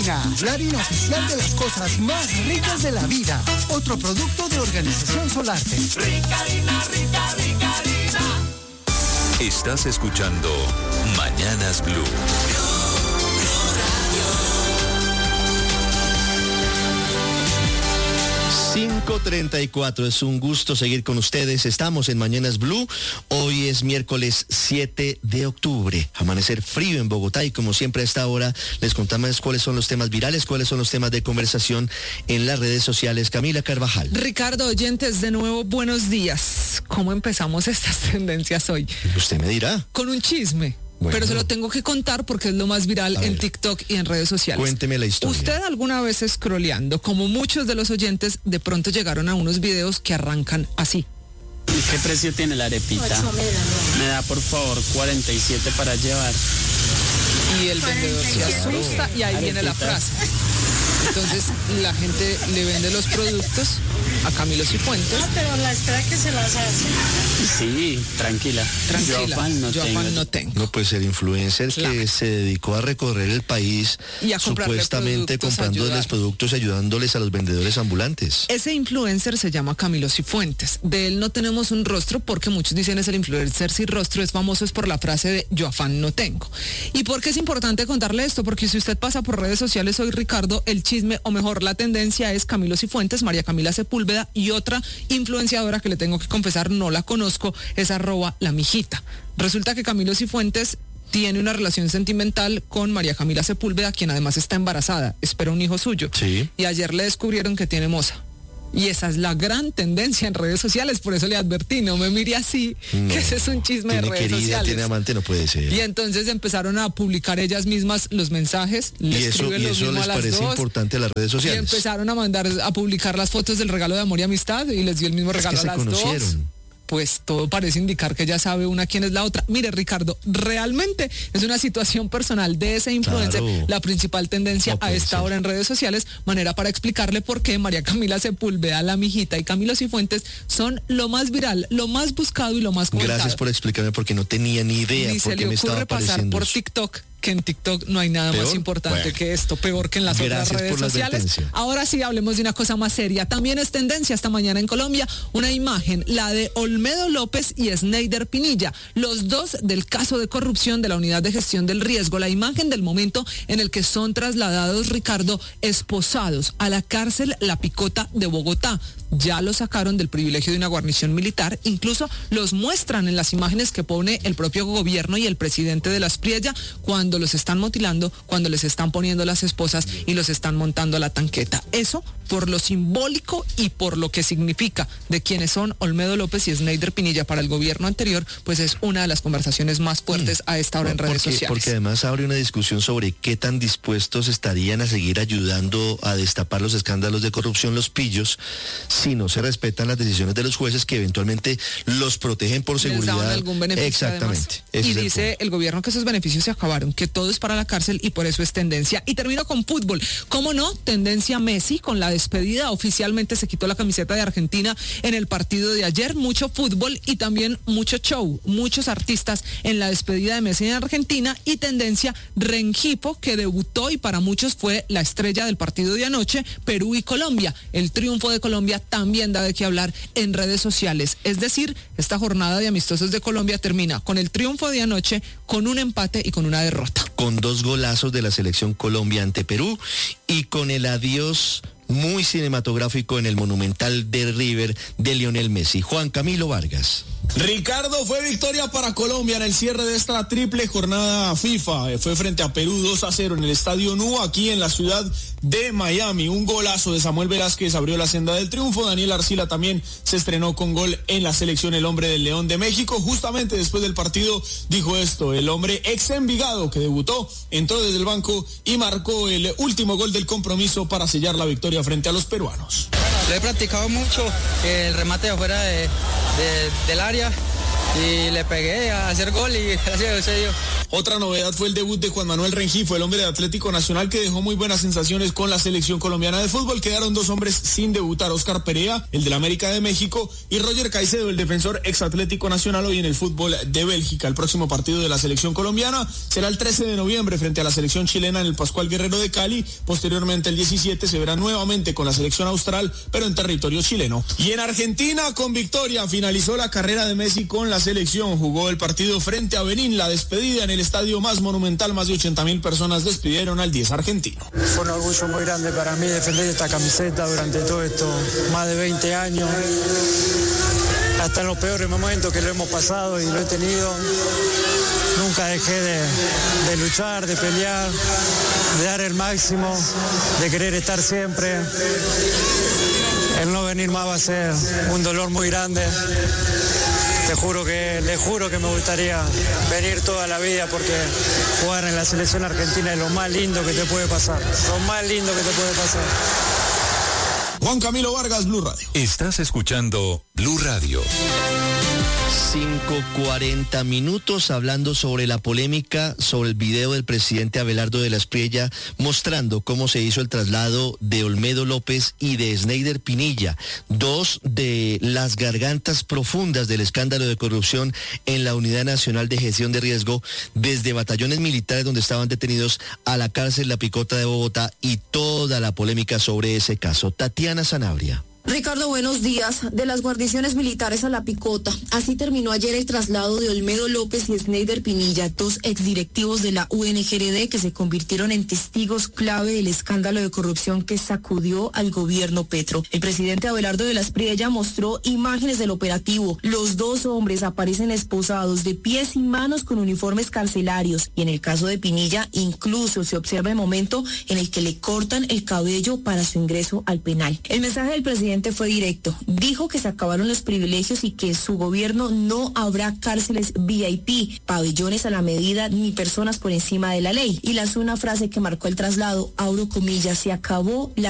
Ricarina, la harina oficial de las cosas más ricas de la vida. Otro producto de Organización Solarte. Ricarina. Estás escuchando Mañanas Blue. 5:34, es un gusto seguir con ustedes. Estamos en Mañanas Blue. Hoy es miércoles 7 de octubre. Amanecer frío en Bogotá y como siempre a esta hora les contamos cuáles son los temas virales, cuáles son los temas de conversación en las redes sociales. Camila Carvajal. Ricardo, oyentes, de nuevo, buenos días. ¿Cómo empezamos estas tendencias hoy? Usted me dirá. Con un chisme. Bueno. Pero se lo tengo que contar porque es lo más viral en TikTok y en redes sociales. Cuénteme la historia. Usted alguna vez scrolleando, como muchos de los oyentes, de pronto llegaron a unos videos que arrancan así. ¿Qué precio tiene la arepita? Me da por favor 47 para llevar. Y el vendedor se asusta y ahí viene la frase. Entonces la gente le vende los productos a Camilo Cifuentes. No, pero la espera que se las hace. Sí, tranquila. Yo afán no tengo. No, pues el influencer que se dedicó a recorrer el país y a supuestamente comprándoles productos y ayudándoles a los vendedores ambulantes. Ese influencer se llama Camilo Cifuentes. De él no tenemos un rostro porque muchos dicen es el influencer sin rostro, es famoso es por la frase de yo afán no tengo. ¿Y por qué es importante contarle esto? Porque si usted pasa por redes sociales hoy, Ricardo, el chisme, o mejor la tendencia es Camilo Cifuentes, María Camila Sepúlveda y otra influenciadora que le tengo que confesar no la conozco, es @lamijita. Resulta que Camilo Cifuentes tiene una relación sentimental con María Camila Sepúlveda, quien además está embarazada, espera un hijo suyo. Sí. Y ayer le descubrieron que tiene moza. Y esa es la gran tendencia en redes sociales, por eso le advertí, no me mire así, que ese es un chisme de redes sociales. Tiene amante, no puede ser. Y entonces empezaron a publicar ellas mismas los mensajes, y eso les parece importante a las redes sociales. Y empezaron a publicar las fotos del regalo de amor y amistad y les dio el mismo regalo a las dos. Pues todo parece indicar que ya sabe una quién es la otra. Mire, Ricardo, realmente es una situación personal de ese influencer, la principal tendencia a esta hora en redes sociales, manera para explicarle por qué María Camila Sepúlveda, Lamijita y Camilo Cifuentes son lo más viral, lo más buscado y lo más comentado. Gracias por explicarme porque no tenía ni idea. Ni se le ocurre pasar por TikTok, que en TikTok no hay nada más importante que esto, peor que en las otras redes sociales. Ahora sí, hablemos de una cosa más seria. También es tendencia esta mañana en Colombia una imagen, la de Olmedo López y Sneider Pinilla, los dos del caso de corrupción de la Unidad de Gestión del Riesgo. La imagen del momento en el que son trasladados, Ricardo, esposados a la cárcel La Picota de Bogotá. Ya los sacaron del privilegio de una guarnición militar, incluso los muestran en las imágenes que pone el propio gobierno y el presidente de las Priella cuando los están mutilando, cuando les están poniendo las esposas y los están montando a la tanqueta. Eso por lo simbólico y por lo que significa de quienes son Olmedo López y Sneider Pinilla para el gobierno anterior, pues es una de las conversaciones más fuertes a esta hora en redes sociales. Porque además abre una discusión sobre qué tan dispuestos estarían a seguir ayudando a destapar los escándalos de corrupción los pillos si no se respetan las decisiones de los jueces que eventualmente los protegen por seguridad. Les daban algún beneficio. Exactamente. Y dice el gobierno que esos beneficios se acabaron, que todo es para la cárcel y por eso es tendencia. Y termino con fútbol. ¿Cómo no? Tendencia Messi con la despedida. Oficialmente se quitó la camiseta de Argentina en el partido de ayer. Mucho fútbol y también mucho show. Muchos artistas en la despedida de Messi en Argentina. Y tendencia Rengifo, que debutó y para muchos fue la estrella del partido de anoche, Perú y Colombia. El triunfo de Colombia también da de qué hablar en redes sociales. Es decir, esta jornada de amistosos de Colombia termina con el triunfo de anoche, con un empate y con una derrota. Con 2 golazos de la selección Colombia ante Perú y con el adiós muy cinematográfico en el Monumental de River de Lionel Messi. Juan Camilo Vargas. Ricardo, fue victoria para Colombia en el cierre de esta triple jornada FIFA. Fue frente a Perú 2-0 en el Estadio Nu, aquí en la ciudad de Miami. Un golazo de Samuel Velázquez abrió la senda del triunfo. Daniel Arcila también se estrenó con gol en la selección, el hombre del León de México. Justamente después del partido dijo esto, el hombre ex Envigado que debutó, entró desde el banco y marcó el último gol del compromiso para sellar la victoria frente a los peruanos. Lo he practicado mucho, el remate de afuera del área, y le pegué a hacer gol y gracias a Dios se dio. Otra novedad fue el debut de Juan Manuel Rengifo, el hombre de Atlético Nacional que dejó muy buenas sensaciones con la selección colombiana de fútbol. Quedaron 2 hombres sin debutar, Oscar Perea, el del América de México, y Roger Caicedo, el defensor ex Atlético Nacional, hoy en el fútbol de Bélgica. El próximo partido de la selección colombiana será el 13 de noviembre frente a la selección chilena en el Pascual Guerrero de Cali. Posteriormente, el 17, se verá nuevamente con la selección austral, pero en territorio chileno. Y en Argentina, con victoria, finalizó la carrera de Messi con la selección. Jugó el partido frente a Benín, la despedida en el estadio más monumental. Más de 80.000 personas despidieron al 10 argentino. Fue un orgullo muy grande para mí defender esta camiseta durante todo esto, más de 20 años. Hasta en los peores momentos que lo hemos pasado y lo he tenido, nunca dejé de luchar, de pelear, de dar el máximo, de querer estar siempre. El no venir más va a ser un dolor muy grande. Le juro que me gustaría venir toda la vida porque jugar en la selección argentina es lo más lindo que te puede pasar. Lo más lindo que te puede pasar. Juan Camilo Vargas, Blue Radio. Estás escuchando Blue Radio. 5:40 minutos hablando sobre la polémica sobre el video del presidente Abelardo de la Espriella mostrando cómo se hizo el traslado de Olmedo López y de Sneider Pinilla, 2 de las gargantas profundas del escándalo de corrupción en la Unidad Nacional de Gestión de Riesgo, desde batallones militares donde estaban detenidos a la cárcel La Picota de Bogotá, y toda la polémica sobre ese caso. Tatiana Sanabria. Ricardo, buenos días. De las guarniciones militares a La Picota. Así terminó ayer el traslado de Olmedo López y Sneider Pinilla, 2 exdirectivos de la UNGRD que se convirtieron en testigos clave del escándalo de corrupción que sacudió al gobierno Petro. El presidente Abelardo de la Espriella mostró imágenes del operativo. Los 2 hombres aparecen esposados de pies y manos con uniformes carcelarios, y en el caso de Pinilla incluso se observa el momento en el que le cortan el cabello para su ingreso al penal. El mensaje del presidente fue directo. Dijo que se acabaron los privilegios y que en su gobierno no habrá cárceles VIP, pabellones a la medida ni personas por encima de la ley. Y lanzó una frase que marcó el traslado, abro comillas: se acabó la